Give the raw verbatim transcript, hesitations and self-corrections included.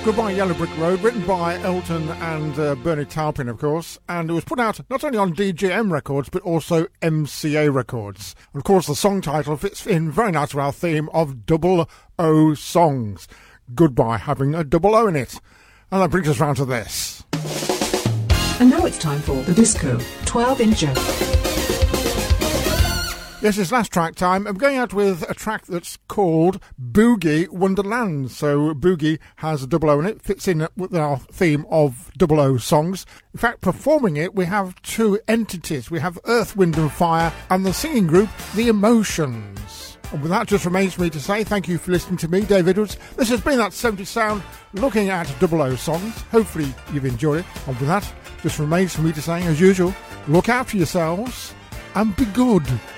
Goodbye Yellow Brick Road, written by Elton and uh, Bernie Taupin, of course, and it was put out not only on D J M Records but also M C A Records. And of course the song title fits in very nice with our theme of double O songs. Goodbye having a double O in it. And that brings us round to this. And now it's time for the Disco twelve incher. Yes, it's last track time. I'm going out with a track that's called Boogie Wonderland. So Boogie has a double O in it, fits in with our theme of double O songs. In fact, performing it, we have two entities. We have Earth, Wind and Fire and the singing group The Emotions. And with that, just remains for me to say thank you for listening to me, Dave Edwards. This has been That seventies Sound, looking at double O songs. Hopefully you've enjoyed it. And with that, just remains for me to say, as usual, look after yourselves and be good.